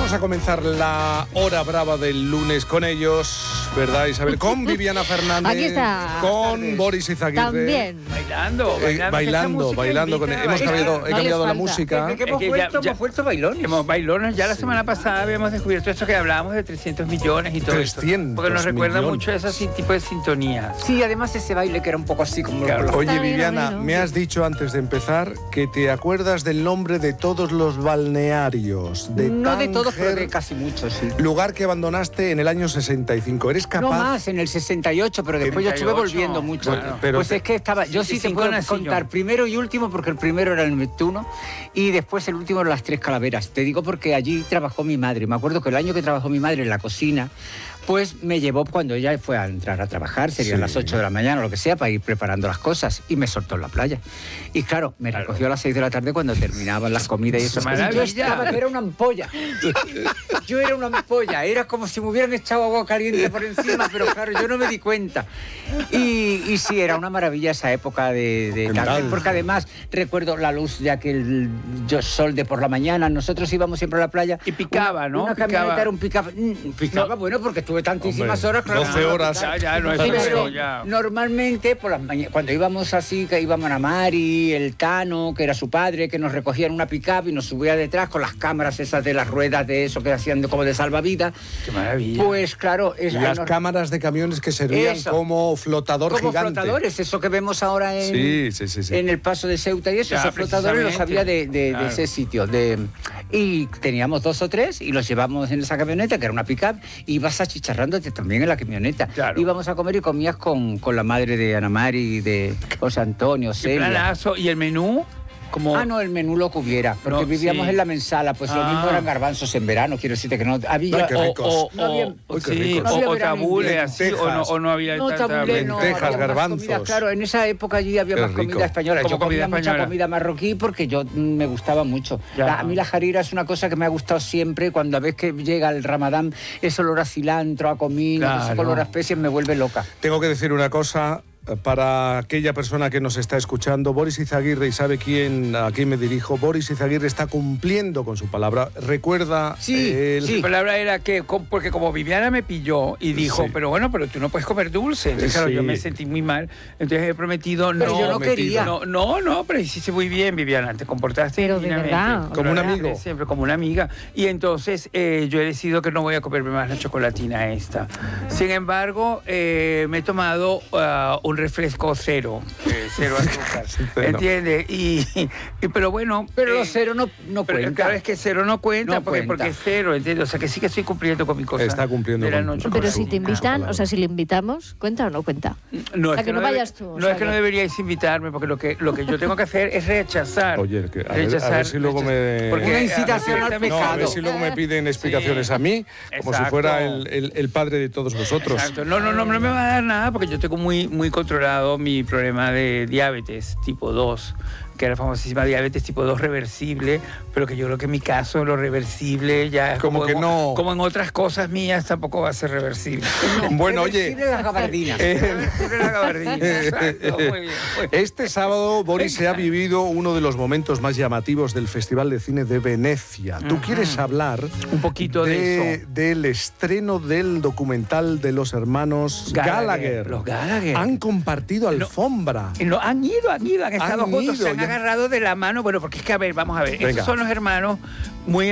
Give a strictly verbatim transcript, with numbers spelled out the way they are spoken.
Vamos a comenzar la hora brava del lunes con ellos, ¿verdad, Isabel? Con Viviana Fernández. Aquí está. Con Boris Izaguirre. También. Bailando, Eh, bailando. bailando, bailando. Con, hemos cambiado, No he les cambiado la falta. música. Desde que hemos Es que vuelto, ya- ya- hemos vuelto bailones. Hemos bailones. Ya la Sí. semana pasada habíamos descubierto esto que hablábamos de trescientos millones y todo esto. trescientos Porque nos recuerda millones. mucho a ese sin- tipo de sintonías. Sí, además ese baile que era un poco así como... Claro. Oye, Está bien, Viviana, bueno. me has dicho antes de empezar que te acuerdas del nombre de todos los balnearios. De No de todos, pero Tánger, de casi muchos, sí. lugar que abandonaste en el año sesenta y cinco. ¿Eres capaz? No más, en el sesenta y ocho, pero después yo estuve setenta y ocho, volviendo mucho. claro. Pero pues te- es que estaba... Yo sí, Sí, te cinco puedo nací yo. contar primero y último, porque el primero era el Neptuno y después el último era las Tres Calaveras. Te digo porque allí trabajó mi madre. Me acuerdo que el año que trabajó mi madre en la cocina, pues me llevó cuando ella fue a entrar a trabajar, serían Sí. las ocho de la mañana o lo que sea, para ir preparando las cosas, y me soltó en la playa. Y claro, me Claro. recogió a las seis de la tarde cuando terminaban las comidas y eso. Maravilla. Y yo estaba, que era una ampolla. Yo era una ampolla, era como si me hubieran echado agua caliente por encima, pero claro, yo no me di cuenta. Y, y sí, era una maravilla esa época de, de En Tánger, Tánger. porque además recuerdo la luz de aquel yo- sol de por la mañana, nosotros íbamos siempre a la playa. Y picaba, Una- ¿no? Una Picaba. camioneta era un picaba. mm, Picaba, bueno, porque estuve tantísimas Hombre, horas. claro, doce no, horas. Ya, ya, no es Pero eso, ya. normalmente, por las mañanas, cuando íbamos así, que íbamos a Mari, el Tano, que era su padre, que nos recogía en una pick-up y nos subía detrás con las cámaras esas de las ruedas de eso que hacían de- como de salvavidas, Qué maravilla. pues claro... Es, ahí Las nos- cámaras de camiones que servían Eso. como flotador como gigante. flotadores, eso que vemos ahora en, Sí, sí, sí, sí. en el paso de Ceuta y eso, Ya, esos flotadores los había de, de- de Claro. ese sitio. De, y teníamos dos o tres y los llevamos en esa camioneta, que era una pick-up, y ibas achicharrándote también en la camioneta. Claro. Íbamos a comer y comías con, con la madre de Ana Mari, de José Antonio, Qué Celia. planazo. ¿Y el menú? Como... Ah, no, el menú lo que hubiera, porque No, vivíamos sí. en la mensala, pues lo Ah. mismo eran garbanzos en verano, quiero decirte que no había... Ay, qué o, ricos. o, No había- o- Uy, qué sí, ricos. No había o, o verano, tabule invierno. así, o no, o no había No, tanta tabulé, no, lentejas, había más garbanzos. comida, claro, en esa época allí había Qué más rico. comida española. Como Yo comía comida mucha española. comida marroquí porque yo mm, me gustaba mucho. Ya. La- a mí la jarira es una cosa que me ha gustado siempre. Cuando a veces que llega el ramadán, ese olor a cilantro, a comino, Claro. ese olor a especies me vuelve loca. Tengo que decir una cosa eh, para aquella persona que nos está escuchando. Boris Izaguirre, y sabe quién, a quién me dirijo, Boris Izaguirre está cumpliendo con su palabra. Recuerda... Sí, el- sí. La palabra era que, com- porque como Viviana me pilló y dijo, Sí. pero bueno, pero tú no puedes comer dulce. Entonces, claro, Sí. yo me sentí muy mal. Entonces he prometido Pero no. yo no metido. quería. No, no, no, pero hiciste muy bien, Viviana. Te comportaste Pero de divinamente. verdad. Como un Pero amigo. Siempre, como una amiga. Y entonces eh, yo he decidido que no voy a comerme más la chocolatina esta. Sin embargo, eh, me he tomado ah, un refresco cero. eh, cero azúcar. Cero. ¿Entiendes? Y, y- pero bueno. Pero eh, los cero no, no pero cuentan. claro, es que cero no cuenta, No porque, cuenta. porque es cero, ¿entiendes? O sea, que sí que estoy cumpliendo con mi cosa. Está cumpliendo de la con- noche. con Pero su- si te con su invitan, palabra. o sea, si le invitamos, ¿cuenta o no cuenta? No, O es sea, que no debe- vayas tú, o No, sea, es que no que- deberíais invitarme, porque lo que, lo que yo tengo que hacer es rechazar. Oye, que a, ver, a Rechazar, ver si luego me... Porque, Una a ver, incitación al ciertamente- No, a ver pecado. si luego me piden explicaciones a mí, como si Exacto. fuera el, el- el padre de todos vosotros. Exacto. No, no, no, no me va a dar nada porque yo tengo muy, muy controlado mi problema de diabetes tipo dos, que era la famosísima diabetes tipo dos reversible, pero que yo creo que en mi caso lo reversible ya es Como que en, no. como en otras cosas mías tampoco va a ser reversible. Bueno, oye, Reversible la gabardina. eh, Reversible la gabardina, exacto, muy bien, muy bien. este sábado, Boris, se ha vivido uno de los momentos más llamativos del Festival de Cine de Venecia. Tú Ujú. quieres hablar Un poquito de, eso. del estreno del documental de los hermanos Gallagher. Los Gallagher. Han compartido No. alfombra. Y no, han ido, han ido, han estado Han juntos, ido, se han ya. agarrado de la mano. Bueno, porque es que, a ver, vamos a ver. Venga. Estos son los hermanos muy